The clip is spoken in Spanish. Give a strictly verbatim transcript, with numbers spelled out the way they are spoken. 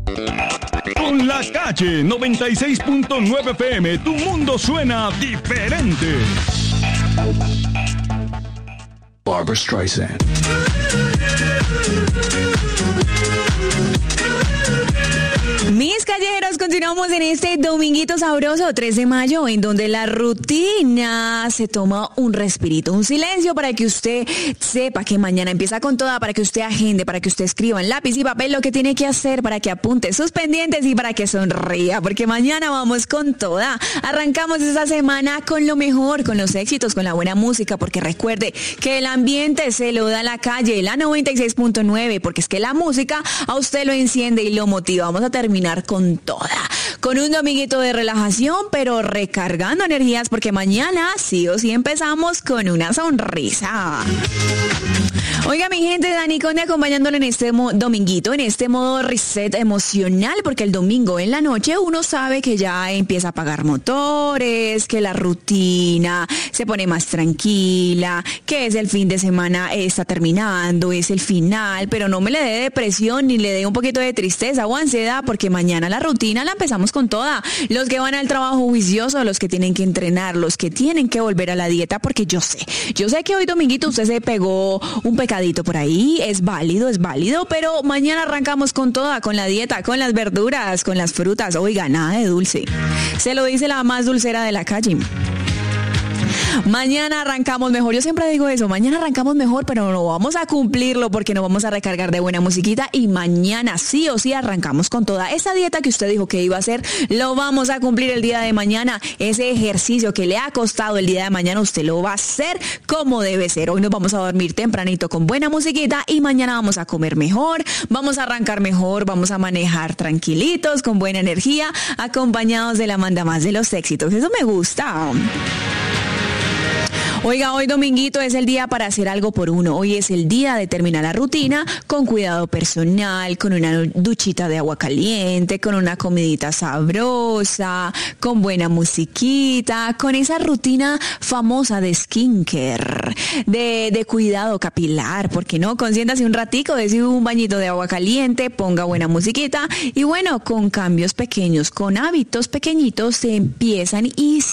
Con La Calle noventa y seis punto nueve F M, tu mundo suena diferente. Barbra Streisand. Mis callejeros, continuamos en este dominguito sabroso, tres de mayo, en donde la rutina se toma un respirito, un silencio para que usted sepa que mañana empieza con toda, para que usted agende, para que usted escriba en lápiz y papel lo que tiene que hacer, para que apunte sus pendientes y para que sonría, porque mañana vamos con toda. Arrancamos esta semana con lo mejor, con los éxitos, con la buena música, porque recuerde que el ambiente se lo da La Calle, la noventa y seis punto nueve, porque es que la música a usted lo enciende y lo motiva. Vamos a terminar con toda, con un dominguito de relajación, pero recargando energías, porque mañana sí o sí empezamos con una sonrisa. Oiga, mi gente, Dani Conde acompañándole en este mo- dominguito, en este modo reset emocional, porque el domingo en la noche uno sabe que ya empieza a apagar motores, que la rutina se pone más tranquila, que es el fin de semana, está terminando, es el final, pero no me le dé depresión ni le dé un poquito de tristeza o ansiedad, porque mañana la rutina la empezamos con toda. Los que van al trabajo juicioso, los que tienen que entrenar, los que tienen que volver a la dieta, porque yo sé, yo sé que hoy dominguito usted se pegó un pecadito por ahí, es válido, es válido, pero mañana arrancamos con toda, con la dieta, con las verduras, con las frutas. Oiga, nada de dulce. Se lo dice la más dulcera de La Calle. Mañana arrancamos mejor, yo siempre digo eso, mañana arrancamos mejor, pero no vamos a cumplirlo porque nos vamos a recargar de buena musiquita y mañana sí o sí arrancamos con toda esa dieta que usted dijo que iba a hacer, lo vamos a cumplir el día de mañana. Ese ejercicio que le ha costado el día de mañana, usted lo va a hacer como debe ser. Hoy nos vamos a dormir tempranito con buena musiquita y mañana vamos a comer mejor, vamos a arrancar mejor, vamos a manejar tranquilitos, con buena energía, acompañados de la manda más de los éxitos. Eso me gusta. Oiga, hoy dominguito es el día para hacer algo por uno. Hoy es el día de terminar la rutina con cuidado personal, con una duchita de agua caliente, con una comidita sabrosa, con buena musiquita, con esa rutina famosa de skincare, de, de cuidado capilar. ¿Por qué no? Consiéntase un ratico, dése un bañito de agua caliente, ponga buena musiquita y bueno, con cambios pequeños, con hábitos pequeñitos se empiezan y